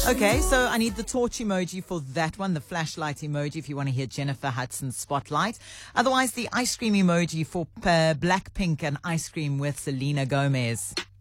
Okay, so I need the torch emoji for that one, the flashlight emoji if you want to hear Jennifer Hudson's Spotlight. Otherwise, the ice cream emoji for Blackpink and ice cream with Selena Gomez.